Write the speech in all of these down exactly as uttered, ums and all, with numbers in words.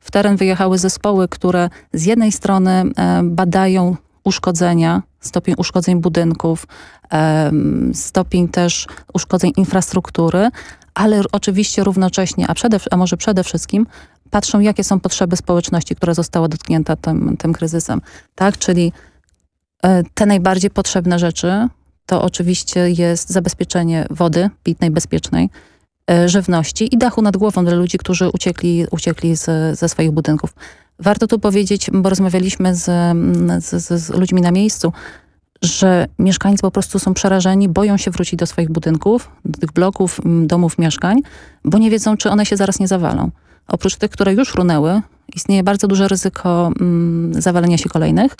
W teren wyjechały zespoły, które z jednej strony badają uszkodzenia, stopień uszkodzeń budynków, stopień też uszkodzeń infrastruktury, ale oczywiście równocześnie, a, przede, a może przede wszystkim patrzą, jakie są potrzeby społeczności, która została dotknięta tym, tym kryzysem. Tak, czyli te najbardziej potrzebne rzeczy to oczywiście jest zabezpieczenie wody pitnej, bezpiecznej, żywności i dachu nad głową dla ludzi, którzy uciekli, uciekli z, ze swoich budynków. Warto tu powiedzieć, bo rozmawialiśmy z, z, z ludźmi na miejscu, że mieszkańcy po prostu są przerażeni, boją się wrócić do swoich budynków, do tych bloków, domów, mieszkań, bo nie wiedzą, czy one się zaraz nie zawalą. Oprócz tych, które już runęły, istnieje bardzo duże ryzyko mm, zawalenia się kolejnych.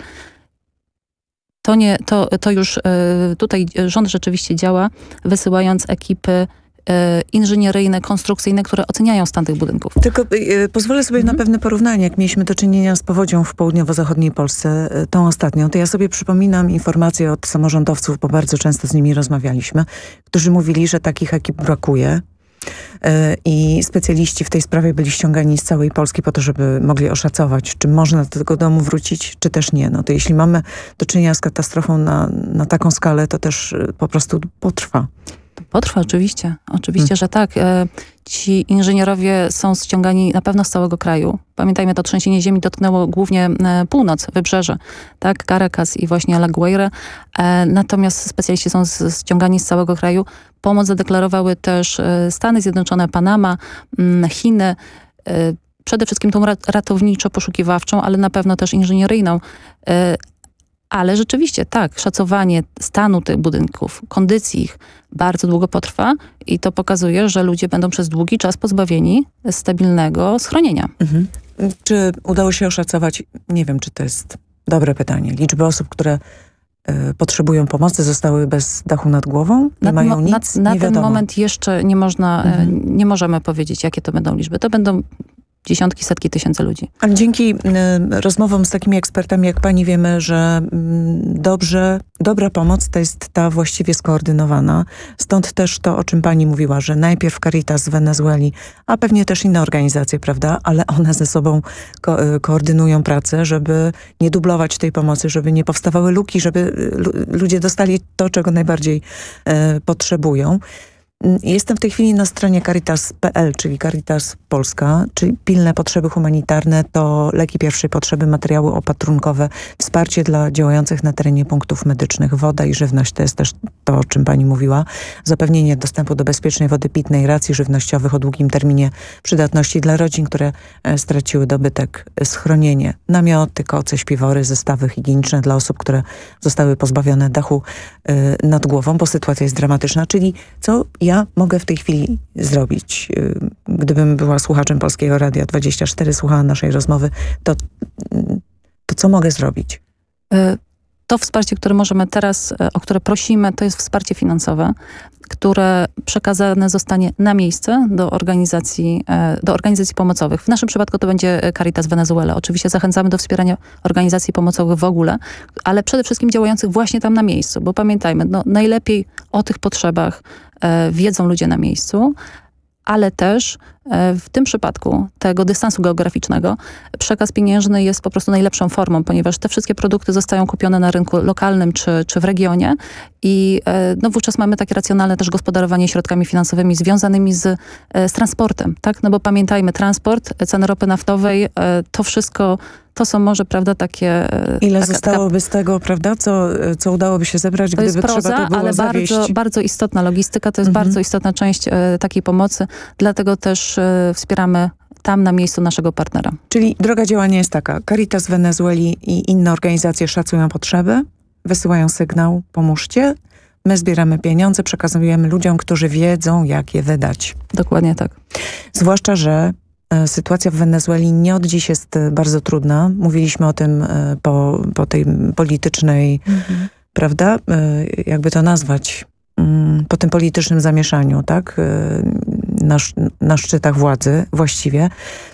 To, nie, to, to już y, tutaj rząd rzeczywiście działa, wysyłając ekipy inżynieryjne, konstrukcyjne, które oceniają stan tych budynków. Tylko y, pozwolę sobie mhm. na pewne porównanie. Jak mieliśmy do czynienia z powodzią w południowo-zachodniej Polsce, y, tą ostatnią, to ja sobie przypominam informacje od samorządowców, bo bardzo często z nimi rozmawialiśmy, którzy mówili, że takich ekip brakuje. I specjaliści w tej sprawie byli ściągani z całej Polski po to, żeby mogli oszacować, czy można do tego domu wrócić, czy też nie. No to jeśli mamy do czynienia z katastrofą na, na taką skalę, to też po prostu potrwa. Potrwa, oczywiście. Oczywiście, hmm. że tak. Ci inżynierowie są ściągani na pewno z całego kraju. Pamiętajmy, to trzęsienie ziemi dotknęło głównie północ, wybrzeże, tak, Caracas i właśnie La Guaira. Natomiast specjaliści są ściągani z całego kraju. Pomoc zadeklarowały też Stany Zjednoczone, Panama, Chiny, przede wszystkim tą ratowniczo-poszukiwawczą, ale na pewno też inżynieryjną. Ale rzeczywiście tak, szacowanie stanu tych budynków, kondycji ich bardzo długo potrwa i to pokazuje, że ludzie będą przez długi czas pozbawieni stabilnego schronienia. Mhm. Czy udało się oszacować, nie wiem, czy to jest dobre pytanie, liczby osób, które y, potrzebują pomocy, zostały bez dachu nad głową? Nie na, mają nic? Na, na nie ten wiadomo. moment jeszcze nie można, mhm. nie możemy powiedzieć, jakie to będą liczby. To będą dziesiątki, setki tysięcy ludzi. Ale dzięki y, rozmowom z takimi ekspertami jak pani wiemy, że y, dobrze, dobra pomoc to jest ta właściwie skoordynowana. Stąd też to, o czym pani mówiła, że najpierw Caritas z Wenezueli, a pewnie też inne organizacje, prawda? Ale one ze sobą ko y, koordynują pracę, żeby nie dublować tej pomocy, żeby nie powstawały luki, żeby y, ludzie dostali to, czego najbardziej y, potrzebują. Jestem w tej chwili na stronie caritas kropka p l, czyli Caritas Polska, czyli pilne potrzeby humanitarne to leki pierwszej potrzeby, materiały opatrunkowe, wsparcie dla działających na terenie punktów medycznych, woda i żywność, to jest też to, o czym pani mówiła, zapewnienie dostępu do bezpiecznej wody pitnej, racji żywnościowych o długim terminie przydatności dla rodzin, które straciły dobytek, schronienie, namioty, koce, śpiwory, zestawy higieniczne dla osób, które zostały pozbawione dachu y, nad głową, bo sytuacja jest dramatyczna, czyli co ja Ja mogę w tej chwili zrobić, gdybym była słuchaczem Polskiego Radia dwadzieścia cztery, słuchała naszej rozmowy, to, to co mogę zrobić? To wsparcie, które możemy teraz, o które prosimy, to jest wsparcie finansowe, które przekazane zostanie na miejsce do organizacji, do organizacji pomocowych. W naszym przypadku to będzie Caritas Venezuela. Oczywiście zachęcamy do wspierania organizacji pomocowych w ogóle, ale przede wszystkim działających właśnie tam na miejscu, bo pamiętajmy, no, najlepiej o tych potrzebach e, wiedzą ludzie na miejscu, ale też e, w tym przypadku tego dystansu geograficznego przekaz pieniężny jest po prostu najlepszą formą, ponieważ te wszystkie produkty zostają kupione na rynku lokalnym czy, czy w regionie i e, no, wówczas mamy takie racjonalne też gospodarowanie środkami finansowymi związanymi z, e, z transportem, tak? No bo pamiętajmy, transport, ceny ropy naftowej, e, to wszystko to są może, prawda, takie... Ile taka, zostałoby taka, z tego, prawda, co, co udałoby się zebrać, to gdyby jest proza, trzeba to było ale zawieść? bardzo, bardzo istotna logistyka, to jest Mhm. bardzo istotna część e, takiej pomocy, dlatego też e, wspieramy tam na miejscu naszego partnera. Czyli droga działania jest taka, Caritas Wenezueli i inne organizacje szacują potrzeby, wysyłają sygnał, pomóżcie, my zbieramy pieniądze, przekazujemy ludziom, którzy wiedzą, jak je wydać. Dokładnie tak. Zwłaszcza, że sytuacja w Wenezueli nie od dziś jest bardzo trudna. Mówiliśmy o tym po, po tej politycznej, mhm. prawda, jakby to nazwać, po tym politycznym zamieszaniu, tak, na, na szczytach władzy właściwie.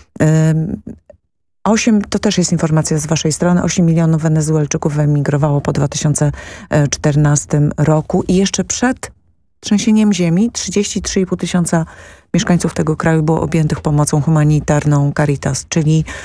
Osiem, to też jest informacja z waszej strony, osiem milionów Wenezuelczyków wyemigrowało po dwa tysiące czternastym roku i jeszcze przed trzęsieniem ziemi trzydzieści trzy i pół tysiąca mieszkańców tego kraju było objętych pomocą humanitarną Caritas, czyli